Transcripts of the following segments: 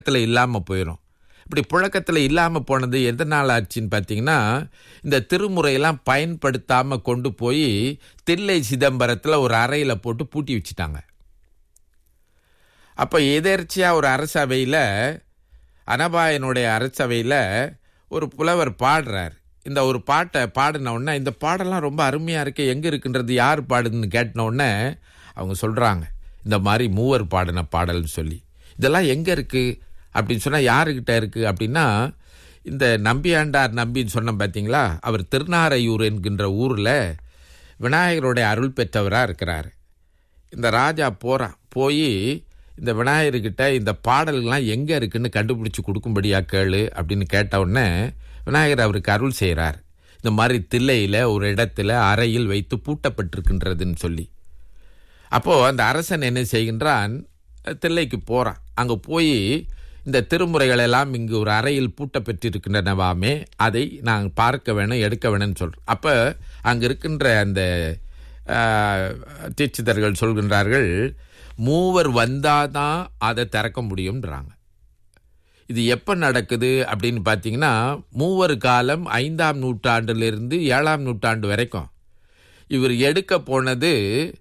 இல்லாமல் போயிடும். இப்படி புழக்கத்தில் இல்லாமல் போனது எந்த நாள் ஆச்சுன்னு பார்த்தீங்கன்னா, இந்த திருமுறையெல்லாம் பயன்படுத்தாமல் கொண்டு போய் தில்லை சிதம்பரத்தில் ஒரு அறையில் போட்டு பூட்டி வச்சுட்டாங்க. அப்போ எதேர்ச்சியாக ஒரு அரசவையில், அனபாயனுடைய அரசவையில் ஒரு புலவர் பாடுறார். இந்த ஒரு பாட்டை பாடின உடனே, இந்த பாடெல்லாம் ரொம்ப அருமையாக இருக்கு, எங்கே இருக்குன்றது, யார் பாடுதுன்னு கேட்டின உடனே அவங்க சொல்கிறாங்க, இந்த மாதிரி மூவர் பாடின பாடல்னு சொல்லி. இதெல்லாம் எங்கே இருக்குது அப்படின்னு சொன்னால் யாருக்கிட்ட இருக்குது அப்படின்னா, இந்த நம்பியாண்டார் நம்பின்னு சொன்ன பார்த்தீங்களா, அவர் திருநாரையூர் என்கின்ற ஊரில் விநாயகருடைய அருள் பெற்றவராக இருக்கிறார். இந்த ராஜா போய் இந்த விநாயகர்கிட்ட இந்த பாடல்கள்லாம் எங்கே இருக்குன்னு கண்டுபிடிச்சி கொடுக்கும்படியாக கேளு அப்படின்னு கேட்ட உடனே விநாயகர் அவருக்கு அருள் செய்கிறார். இந்த மாதிரி தில்லையில் ஒரு இடத்துல அறையில் வைத்து பூட்டப்பட்டிருக்கின்றதுன்னு சொல்லி. அப்போது அந்த அரசன் என்ன செய்கின்றான், தில்லைக்கு போகிறான். அங்கே போய் இந்த திருமுறைகள் எல்லாம் இங்கு ஒரு அறையில் பூட்டப்பட்டிருக்கின்றனவாமே, அதை நாங்கள் பார்க்க வேணும், எடுக்க வேணும்னு சொல்கிறோம். அப்போ அங்கே இருக்கின்ற அந்த தீட்சிதர்கள் சொல்கின்றார்கள், மூவர் வந்தாதான் அதை திறக்க முடியும்ன்றாங்க. இது எப்போ நடக்குது அப்படின்னு பார்த்தீங்கன்னா, மூவர் காலம் 5ஆம் நூற்றாண்டிலிருந்து 7ஆம் நூற்றாண்டு வரைக்கும். இவர் எடுக்க போனது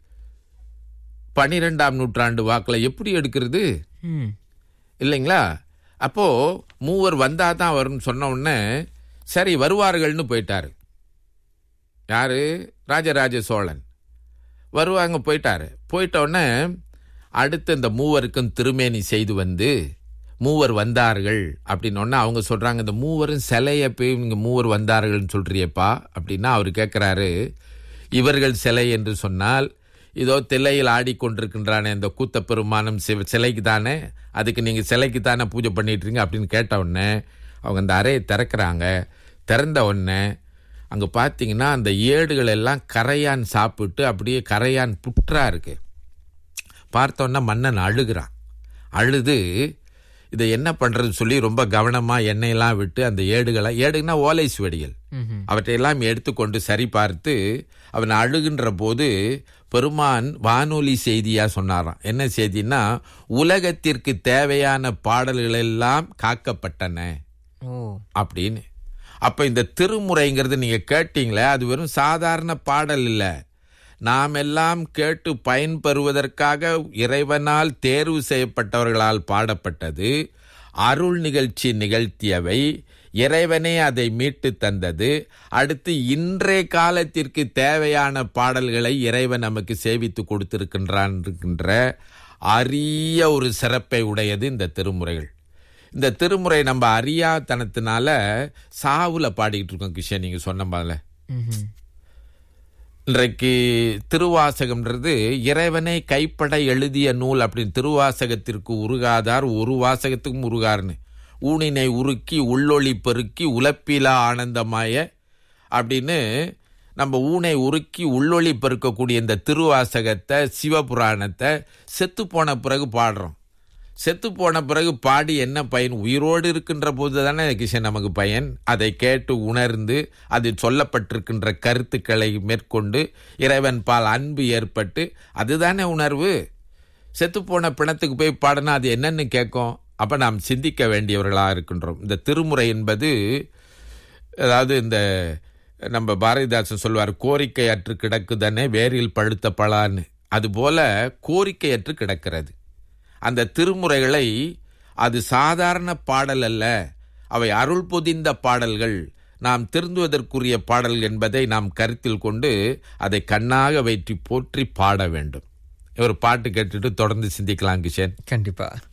12ஆம் நூற்றாண்டு வாக்கில். எப்படி எடுக்கிறது இல்லைங்களா? அப்போது மூவர் வந்தாதான் வரும்னு சொன்ன உடனே சரி வருவார்கள்னு போயிட்டாரு. யாரு? ராஜராஜ சோழன் வருவாங்க, போயிட்டாரு. போயிட்ட உடனே அடுத்து இந்த மூவருக்கும் திருமேனி செய்து வந்து மூவர் வந்தார்கள் அப்படின்னோடனே அவங்க சொல்கிறாங்க, இந்த மூவரும் சிலையை போய் இங்கே மூவர் வந்தார்கள்னு சொல்கிறியப்பா அப்படின்னா அவர் கேட்குறாரு, இவர்கள் சிலை என்று சொன்னால் இதோ தில்லையில் ஆடிக்கொண்டிருக்கின்றானே இந்த கூத்த பெருமானம் சிலைக்கு தானே, அதுக்கு நீங்கள் சிலைக்கு தானே பூஜை பண்ணிட்டுருங்க அப்படின்னு கேட்ட உடனே அவங்க அந்த அறையை திறக்கிறாங்க. திறந்த உடனே அங்கே பார்த்தீங்கன்னா அந்த ஏடுகள் எல்லாம் கரையான் சாப்பிட்டு அப்படியே கரையான் புற்றா இருக்கு. பார்த்தோன்னா மன்னன் அழுகிறான். அழுது இதை என்ன பண்ணுறதுன்னு சொல்லி ரொம்ப கவனமாக எண்ணெயெல்லாம் விட்டு அந்த ஏடுனா ஓலை சுவடிகள் அவற்றையெல்லாம் எடுத்துக்கொண்டு சரி பார்த்து அவன் அழுகின்ற போது பெருமான் வானொலி செய்தியாக சொன்னாராம். என்ன செய்தின்னா, உலகத்திற்கு தேவையான பாடல்கள் எல்லாம் காக்கப்பட்டன அப்படின்னு. அப்போ இந்த திருமுறைங்கிறது நீங்கள் கேட்டீங்களே, அது வெறும் சாதாரண பாடல் இல்லை. நாம் எல்லாம் கேட்டு பயன்பெறுவதற்காக இறைவனால் தேர்வு செய்யப்பட்டவர்களால் பாடப்பட்டது. அருள் நிகழ்ச்சி நிகழ்த்தியவை, இறைவனே அதை மீட்டு தந்தது. அடுத்து இன்றைய காலத்திற்கு தேவையான பாடல்களை இறைவன் நமக்கு சேவித்து கொடுத்திருக்கின்றான் இருக்கின்ற அரிய ஒரு சிறப்பை உடையது இந்த திருமுறைகள். இந்த திருமுறை நம்ம அறியாதனத்தினால சாவுல பாடிக்கிட்டு இருக்கோம். கிஷன், நீங்க சொன்ன மாதிரி இன்றைக்கு திருவாசகம்ன்றது இறைவனை கைப்பட எழுதிய நூல் அப்படின்னு. திருவாசகத்திற்கு உருகாதார் ஒரு வாசகத்துக்கும் உருகார்னு, ஊனினை உருக்கி உள்ளொளி பெருக்கி உலப்பிலா ஆனந்தமாய அப்படின்னு நம்ம ஊனை உருக்கி உள்ளொளி பெருக்கக்கூடிய இந்த திருவாசகத்தை, சிவபுராணத்தை செத்து போன பிறகு பாடுறோம். செத்து போன பிறகு பாடி என்ன பயன்? உயிரோடு இருக்கின்ற போது தானே கிஷன் நமக்கு பயன். அதை கேட்டு உணர்ந்து அதில் சொல்லப்பட்டிருக்கின்ற கருத்துக்களை மேற்கொண்டு இறைவன் பால் அன்பு ஏற்பட்டு அதுதானே உணர்வு. செத்து போன பிணத்துக்கு போய் பாடினா அது என்னன்னு கேட்கும். அப்போ நாம் சிந்திக்க வேண்டியவர்களாக இருக்கின்றோம். இந்த திருமுறை என்பது, அதாவது இந்த நம்ம பாரதிதாசன் சொல்வார், கோரிக்கையற்று கிடக்குதானே வேரில் பழுத்த பலான்னு. அதுபோல கோரிக்கையற்று கிடக்கிறது அந்த திருமுறைகளை. அது சாதாரண பாடல் அல்ல, அவை அருள் பொதிந்த பாடல்கள், நாம் திருந்துவதற்குரிய பாடல் என்பதை நாம் கருத்தில் கொண்டு அதை கண்ணாக வைத்து போற்றி பாட வேண்டும். ஒரு பாட்டு கேட்டுட்டு தொடர்ந்து சிந்திக்கலாம் கிஷன். கண்டிப்பா.